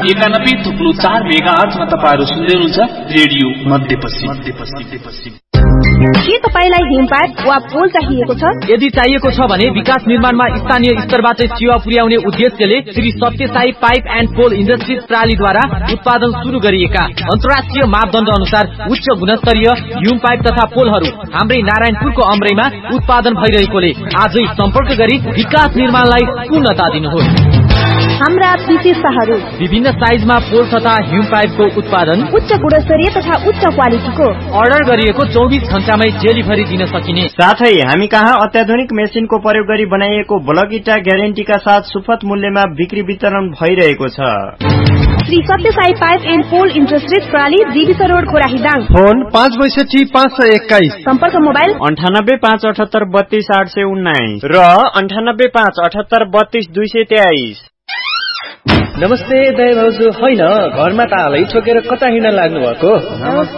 91.4 मेगाहर्जमा तपाईहरु सुन्दै हुनुहुन्छ रेडियो मध्यपश्चिम। के तपाईलाई हिमपात वा पोल चाहिएको छ? यदि चाहिएको छ भने विकास निर्माणमा स्थानीय स्तरबाट सेवा पुर्याउने उद्देश्यले श्री सत्य Sai pipe and pole industries प्रालीद्वारा उत्पादन सुरु गरिएका अन्तर्राष्ट्रिय मापदण्ड अनुसार उच्च गुणस्तरीय हिम पाइप तथा पोलहरू हाम्रै नारायणपुरको अमरैमा उत्पादन भइरहेकोले आजै सम्पर्क गरी विकास निर्माणलाई पूर्णता दिनुहोस्। हाम्रा विशेषताहरू: विभिन्न साइजमा पोल तथा हिम पाइपको उत्पादन, उच्च गुणस्तरीय तथा उच्च क्वालिटीको, अर्डर गरिएको 24 घण्टामै डेलिभरी दिन सकिने, साथै हामी कहाँ अत्याधुनिक मेसिनको प्रयोग गरी बनाइएको ब्लक इटा ग्यारेन्टीका साथ सुपथ मूल्यमा बिक्री वितरण भइरहेको छ। श्री सत्य Sai pipe and pole industries प्राली जीवित रोड खोराहीदाङ। फोन 562 सम्पर्क मोबाइल 9856832819 र 9856832223। नमस्ते दाइ भाउजू, होइन घरमा तालै ठोकेर कता हिँड्न लाग्नु भएको? नमस्ते